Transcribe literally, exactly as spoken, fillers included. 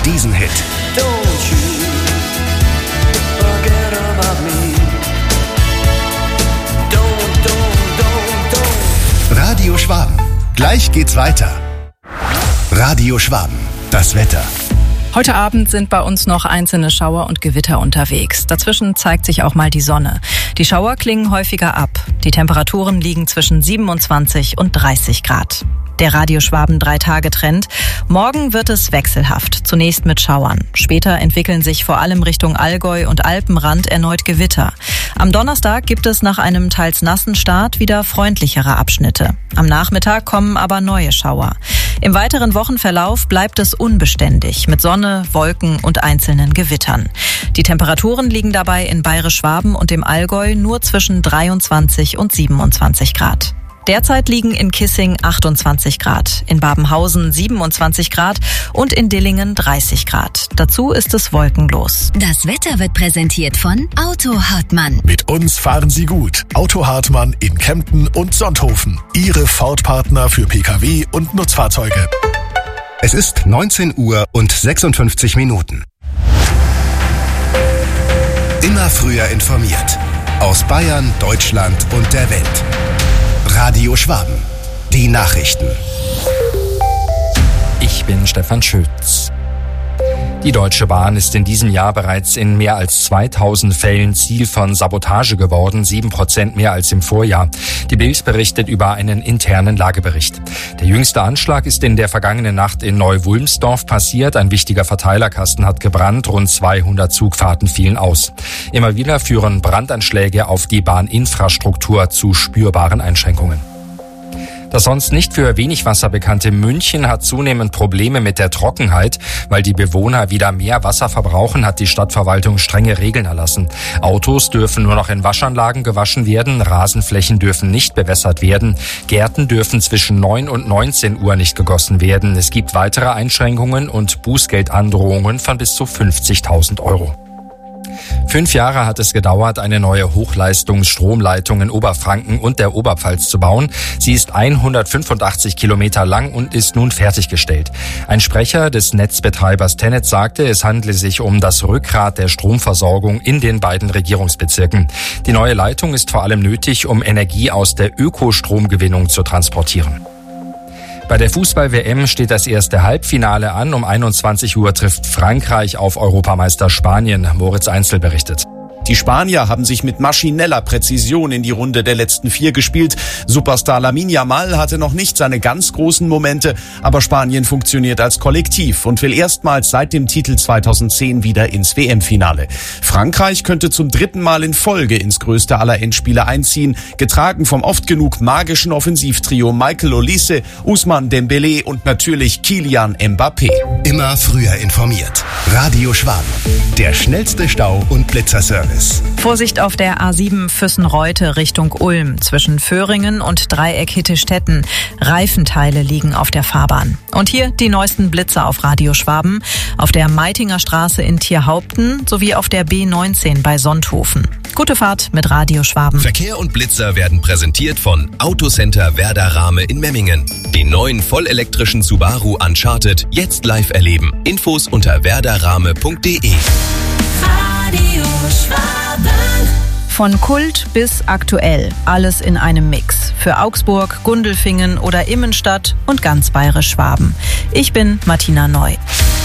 diesen Hit. Don't you forget about me. Don't, don't, don't, don't. Radio Schwaben. Gleich geht's weiter. Radio Schwaben. Das Wetter. Heute Abend sind bei uns noch einzelne Schauer und Gewitter unterwegs. Dazwischen zeigt sich auch mal die Sonne. Die Schauer klingen häufiger ab. Die Temperaturen liegen zwischen siebenundzwanzig und dreißig Grad. Der Radio Schwaben Drei-Tage-Trend. Morgen wird es wechselhaft, zunächst mit Schauern. Später entwickeln sich vor allem Richtung Allgäu und Alpenrand erneut Gewitter. Am Donnerstag gibt es nach einem teils nassen Start wieder freundlichere Abschnitte. Am Nachmittag kommen aber neue Schauer. Im weiteren Wochenverlauf bleibt es unbeständig mit Sonne, Wolken und einzelnen Gewittern. Die Temperaturen liegen dabei in Bayerisch-Schwaben und im Allgäu nur zwischen dreiundzwanzig und siebenundzwanzig Grad. Derzeit liegen in Kissing achtundzwanzig Grad, in Babenhausen siebenundzwanzig Grad und in Dillingen dreißig Grad. Dazu ist es wolkenlos. Das Wetter wird präsentiert von Auto Hartmann. Mit uns fahren Sie gut. Auto Hartmann in Kempten und Sonthofen. Ihre Ford-Partner für Pkw und Nutzfahrzeuge. Es ist neunzehn Uhr und sechsundfünfzig Minuten. Immer früher informiert. Aus Bayern, Deutschland und der Welt. Radio Schwaben. Die Nachrichten. Ich bin Stefan Schütz. Die Deutsche Bahn ist in diesem Jahr bereits in mehr als zweitausend Fällen Ziel von Sabotage geworden, sieben Prozent mehr als im Vorjahr. Die Bild berichtet über einen internen Lagebericht. Der jüngste Anschlag ist in der vergangenen Nacht in Neu-Wulmsdorf passiert. Ein wichtiger Verteilerkasten hat gebrannt, rund zweihundert Zugfahrten fielen aus. Immer wieder führen Brandanschläge auf die Bahninfrastruktur zu spürbaren Einschränkungen. Das sonst nicht für wenig Wasser bekannte München hat zunehmend Probleme mit der Trockenheit. Weil die Bewohner wieder mehr Wasser verbrauchen, hat die Stadtverwaltung strenge Regeln erlassen. Autos dürfen nur noch in Waschanlagen gewaschen werden, Rasenflächen dürfen nicht bewässert werden, Gärten dürfen zwischen neun und neunzehn Uhr nicht gegossen werden. Es gibt weitere Einschränkungen und Bußgeldandrohungen von bis zu fünfzigtausend Euro. Fünf Jahre hat es gedauert, eine neue Hochleistungsstromleitung in Oberfranken und der Oberpfalz zu bauen. Sie ist hundertfünfundachtzig Kilometer lang und ist nun fertiggestellt. Ein Sprecher des Netzbetreibers TenneT sagte, es handle sich um das Rückgrat der Stromversorgung in den beiden Regierungsbezirken. Die neue Leitung ist vor allem nötig, um Energie aus der Ökostromgewinnung zu transportieren. Bei der Fußball-W M steht das erste Halbfinale an. Um einundzwanzig Uhr trifft Frankreich auf Europameister Spanien. Moritz Einzel berichtet. Die Spanier haben sich mit maschineller Präzision in die Runde der letzten vier gespielt. Superstar Lamine Yamal hatte noch nicht seine ganz großen Momente, aber Spanien funktioniert als Kollektiv und will erstmals seit dem Titel zweitausendzehn wieder ins W M-Finale. Frankreich könnte zum dritten Mal in Folge ins größte aller Endspiele einziehen, getragen vom oft genug magischen Offensivtrio Michael Olise, Ousmane Dembélé und natürlich Kylian Mbappé. Immer früher informiert. Radio Schwaben. Der schnellste Stau- und Blitzerservice. Vorsicht auf der A sieben Füssen-Reute Richtung Ulm zwischen Föhringen und Dreieck Hittestetten. Reifenteile liegen auf der Fahrbahn. Und hier die neuesten Blitzer auf Radio Schwaben. Auf der Meitinger Straße in Tierhaupten sowie auf der B neunzehn bei Sonthofen. Gute Fahrt mit Radio Schwaben. Verkehr und Blitzer werden präsentiert von Autocenter Werder Rahme in Memmingen. Den neuen vollelektrischen Subaru Uncharted jetzt live erleben. Infos unter werderrahme punkt de. Radio Schwaben. Von Kult bis aktuell, alles in einem Mix. Für Augsburg, Gundelfingen oder Immenstadt und ganz Bayerisch-Schwaben. Ich bin Martina Neu.